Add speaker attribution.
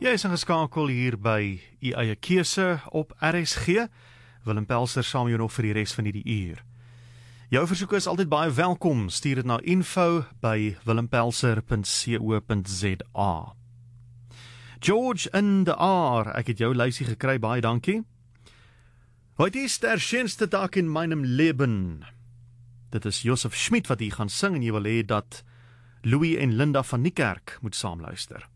Speaker 1: Jy is ingeskakel hier by U Eie Keuse op RSG. Willem Pelser saam jou nog vir die res van die uur. Jou versoeke is altyd baie welkom. Stuur dit na info@willempelser.co.za. George in de R, ek het jou lysie gekry, baie dankie. Heute ist der schönste Tag in meinem Leben. Dit is Josef Schmid wat hier gaan sing en jy wil hê dat Louis en Linda van Niekerk moet saamluister.